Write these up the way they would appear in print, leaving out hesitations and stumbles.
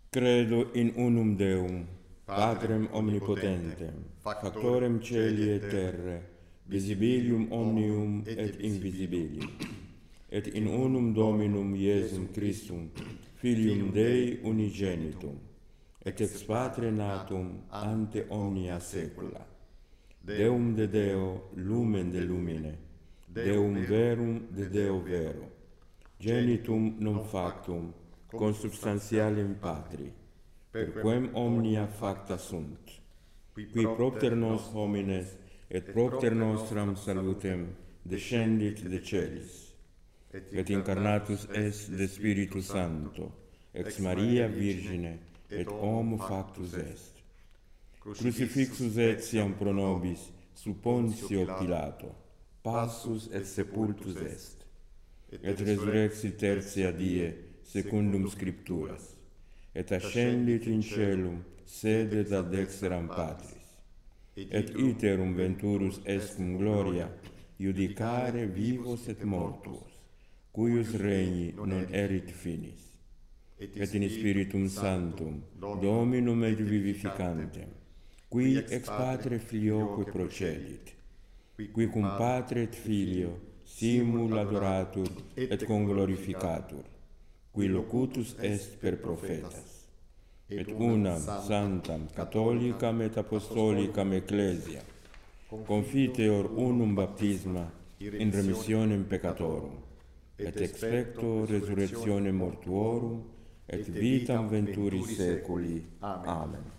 Credo in unum Deum, Patrem omnipotentem, factorem celi et terrae, visibilium omnium et invisibilium, et in unum Dominum Iesum Christum, Filium Dei unigenitum, et ex Patre natum ante omnia saecula, Deum de Deo, lumen de lumine, Deum verum de Deo vero, genitum non factum, consubstantialem Patri, per quem omnia facta sunt, qui propter nos homines et propter nostram salutem descendit de celis, et incarnatus est de Spiritu Sancto, ex Maria Virgine, et homo factus est. Crucifixus etiam pro nobis sub Pontio Pilato, passus et sepultus est, et resurrexit tertia die secundum Scripturas, et ascendit in caelum, sedet ad dexteram Patris, et iterum venturus est cum gloria, judicare vivos et mortuos, cuius regni non erit finis, et in Spiritum Sanctum, Dominum et vivificantem, qui ex Patre Filioque procedit, qui cum Patre et Filio simul adoratur et conglorificatur, qui locutus est per prophetas, et unam sanctam catholicam et apostolicam ecclesia, confiteor unum baptisma in remissionem peccatorum, et expecto resurrectionem mortuorum, et vitam venturis saeculi. Amen.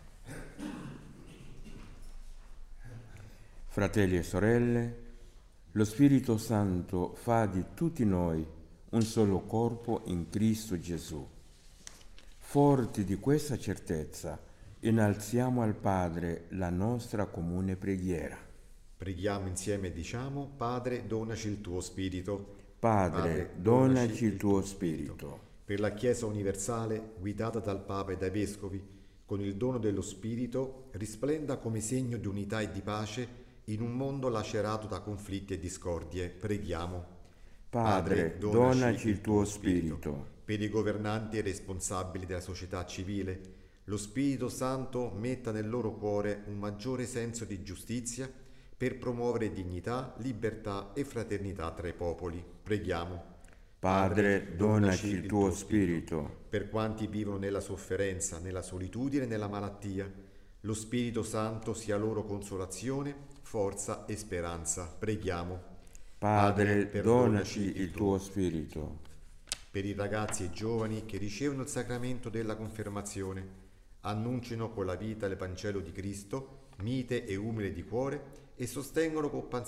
Fratelli e sorelle, lo Spirito Santo fa di tutti noi un solo corpo in Cristo Gesù. Forti di questa certezza, innalziamo al Padre la nostra comune preghiera. Preghiamo insieme e diciamo: Padre, donaci il tuo Spirito. Padre, donaci il tuo Spirito. Per la Chiesa universale, guidata dal Papa e dai Vescovi, con il dono dello Spirito, risplenda come segno di unità e di pace in un mondo lacerato da conflitti e discordie. Preghiamo. Padre, donaci il tuo Spirito. Per i governanti e responsabili della società civile, lo Spirito Santo metta nel loro cuore un maggiore senso di giustizia per promuovere dignità, libertà e fraternità tra i popoli. Preghiamo. Padre, donaci il tuo Spirito. Per quanti vivono nella sofferenza, nella solitudine e nella malattia, lo Spirito Santo sia loro consolazione, forza e speranza. Preghiamo. Padre, donaci il tuo Spirito. Per i ragazzi e giovani che ricevono il sacramento della confermazione, annunciano con la vita l'Evangelo di Cristo, mite e umile di cuore, e sostengono con